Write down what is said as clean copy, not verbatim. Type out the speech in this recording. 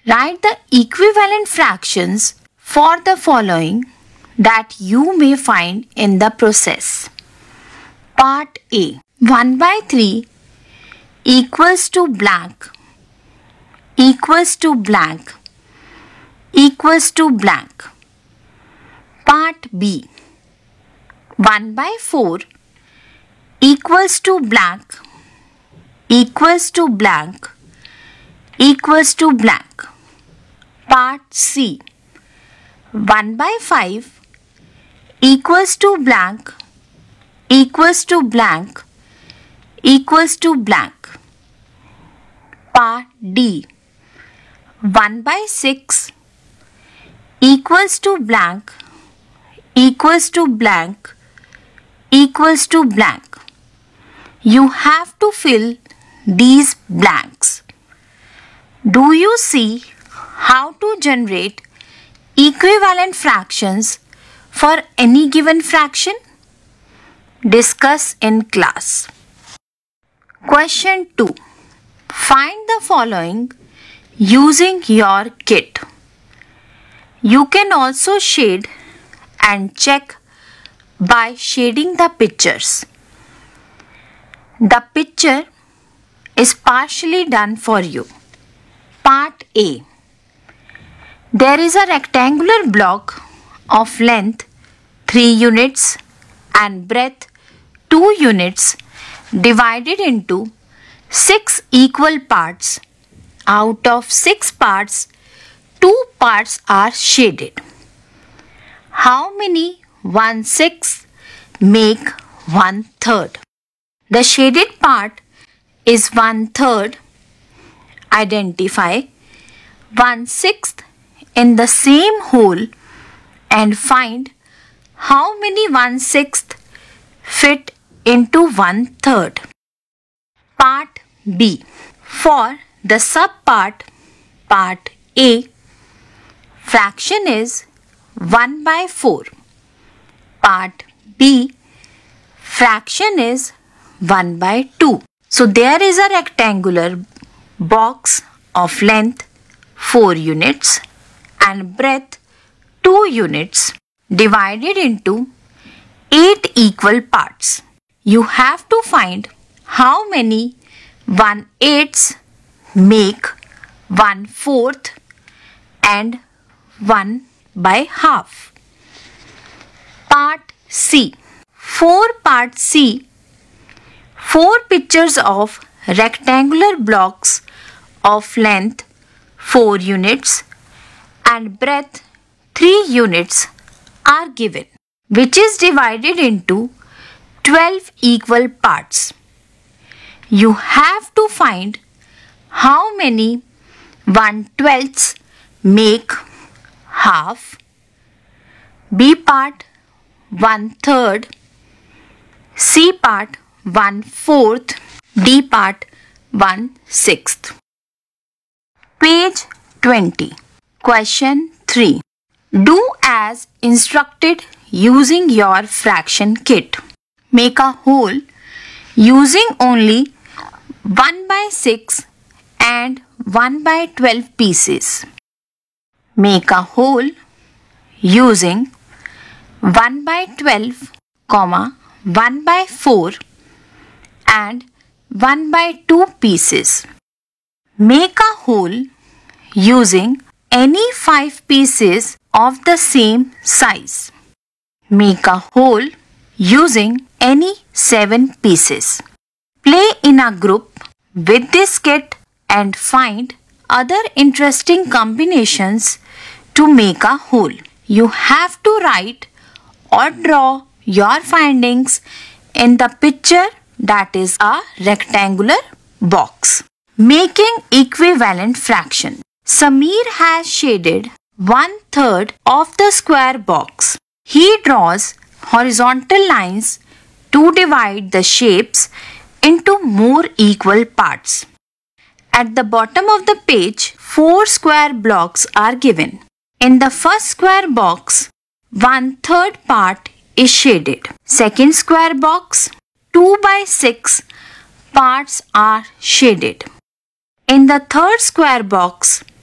Write the equivalent fractions for the following that you may find in the process. Part A. 1 by 3 equals to blank equals to blank equals to blank. Part B. 1 by 4 equals to blank equals to blank equals to blank. Part C. 1 by 5 equals to blank equals to blank equals to blank. Part D. 1 by 6 equals to blank equals to blank equals to blank. You have to fill these blanks. Do you see how to generate equivalent fractions for any given fraction? Discuss in class. Question 2. Find the following using your kit. You can also shade and check by shading the pictures. The picture is partially done for you. Part A. There is a rectangular block of length 3 units and breadth 2 units divided into 6 equal parts. Out of 6 parts, 2 parts are shaded. How many 1/6 make 1/3? The shaded part is 1/3. Identify 1/6 in the same hole and find how many 1/6 fit into 1/3. Part B. For the subpart, Part A, fraction is 1 by 4. Part B, fraction is 1 by 2. So there is a rectangular box of length 4 units and breadth 2 units divided into 8 equal parts. You have to find how many 1/8 make 1/4 and 1 by half. Part C. For Part C, 4 pictures of rectangular blocks of length 4 units and breadth 3 units are given, which is divided into 12 equal parts. You have to find how many 1/12 make half, B part 1/3, C part 1/4, D part 1/6. Page 20. Question 3. Do as instructed using your fraction kit. Make a hole using only 1 by 6 and 1 by 12 pieces. Make a hole using 1 by 12, 1 by 4 and 1 by 2 pieces. Make a hole using any 5 pieces of the same size. Make a hole using any 7 pieces. Play in a group with this kit and find other interesting combinations to make a hole. You have to write or draw your findings in the picture, that is a rectangular box. Making equivalent fraction. Sameer has shaded 1/3 of the square box. He draws horizontal lines to divide the shapes into more equal parts. At the bottom of the page, 4 square blocks are given. In the first square box, 1/3 part is shaded. Second square box, 2 by 6 parts are shaded. In the third square box,